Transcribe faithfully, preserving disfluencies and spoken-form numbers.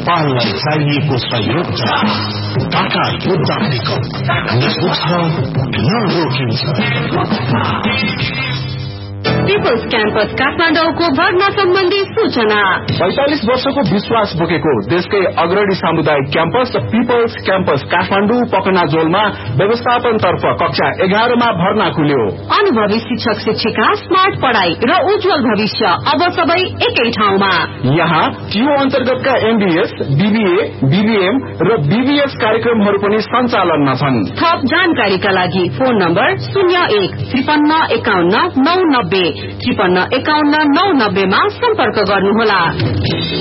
नेपाललाई चाहिएको सहयोग छ। टाटा योद्धा पिकअप निपुछ नरोकिन्छ। पीपल्स क्याम्पस काठमाडौँको भर्ना सम्बन्धी सूचना। पैंतालीस वर्षको विश्वास बोकेको देशकै अग्रणी सामुदायिक क्याम्पस पीपल्स क्याम्पस काठमाडौँ पकनाजोलमा व्यवस्थापन तर्फ कक्षा एघारमा भर्ना खुल्यो। अनुभवी शिक्षक शिक्षिका, स्मार्ट पढ़ाई र उज्जवल भविष्य अब सबै एकै ठाउँमा। यहाँ टिओ अन्तर्गतका एमबीएस, बीबीए, बीबीएम र बीबीएस कार्यक्रमहरू पनि सञ्चालनमा छन्। थप जानकारीका लागि फोन नम्बर शून्य एक त्रिपन्न एकाउन्न नौ नब्बे त्रिपन्न एकाउन्न नौ नब्बेमा सम्पर्क गर्नुहोला।